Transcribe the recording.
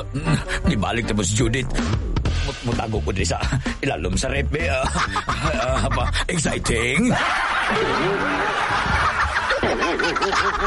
Nibalik na mo si Judith. Mutago ko din sa ilalom sa rep. Exciting.